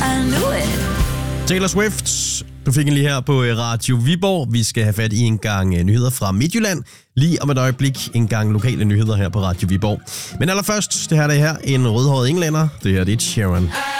I knew it. Taylor Swift, du fik en lige her på Radio Viborg. Vi skal have fat i en gang nyheder fra Midtjylland. Lige om et øjeblik en gang lokale nyheder her på Radio Viborg. Men allerførst, det her en rødhåret englænder. Det her det er Sharon.